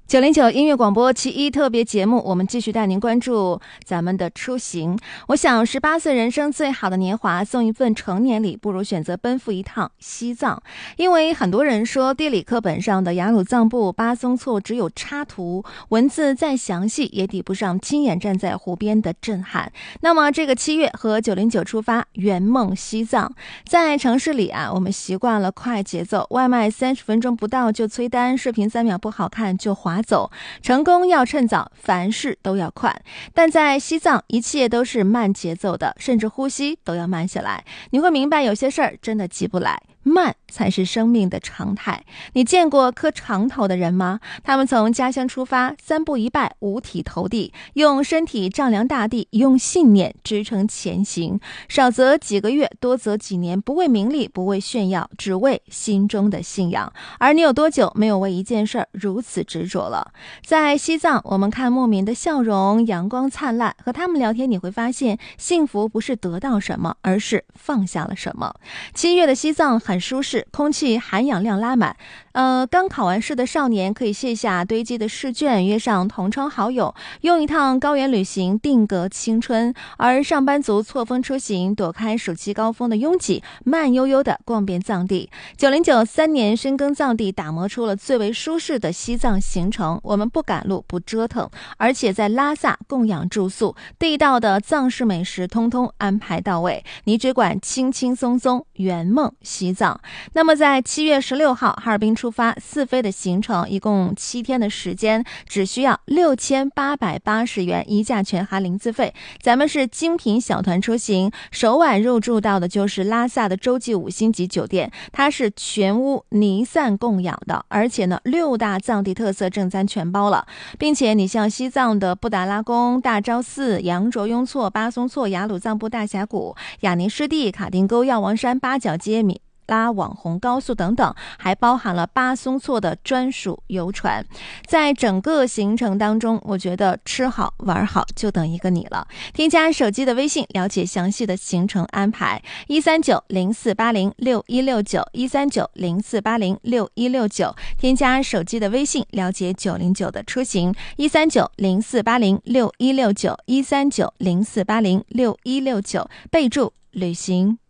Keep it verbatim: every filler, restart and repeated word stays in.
九零九音乐广播七一特别节目，我们继续带您关注咱们的出行。我想十八岁人生最好的年华，送一份成年礼，不如选择奔赴一趟西藏。因为很多人说地理课本上的雅鲁藏布、巴松措只有插图，文字再详细也抵不上亲眼站在湖边的震撼。那么这个七月和九零九出发，圆梦西藏。在城市里啊，我们习惯了快节奏，外卖三十分钟不到就催单，视频三秒不好看就划走，成功要趁早，凡事都要快。但在西藏，一切都是慢节奏的，甚至呼吸都要慢下来。你会明白，有些事儿真的急不来，慢才是生命的常态。你见过磕长头的人吗？他们从家乡出发，三步一拜，五体投地，用身体丈量大地，用信念支撑前行。少则几个月，多则几年，不为名利，不为炫耀，只为心中的信仰。而你有多久没有为一件事儿如此执着了？在西藏，我们看牧民的笑容，阳光灿烂，和他们聊天，你会发现，幸福不是得到什么，而是放下了什么。七月的西藏很很舒适，空气含氧量拉满。呃，刚考完试的少年可以卸下堆积的试卷，约上同窗好友，用一趟高原旅行定格青春；而上班族错峰出行，躲开暑期高峰的拥挤，慢悠悠地逛遍藏地。九零九三年深耕藏地，打磨出了最为舒适的西藏行程。我们不赶路，不折腾，而且在拉萨供养住宿，地道的藏式美食通通安排到位，你只管轻轻松松圆梦西藏。那么在七月十六号哈尔滨出发，四飞的行程，一共七天的时间，只需要六千八百八十元，一价全含零自费。咱们是精品小团出行，首晚入住到的就是拉萨的洲际五星级酒店，它是全屋尼散供养的，而且呢六大藏地特色正餐全包了，并且你像西藏的布达拉宫、大昭寺、羊卓雍措、巴松措、雅鲁藏布大峡谷、雅尼湿地、卡丁沟、药王山、八角街、米拉网红高速等等，还包含了巴松措的专属游船。在整个行程当中，我觉得吃好玩好就等一个你了。添加手机的微信了解详细的行程安排，一三九零四八零六一六九一三九零四八零六一六九。添加手机的微信了解九零九的出行，一三九零四八零六一六九一三九零四八零六一六九，备注旅行。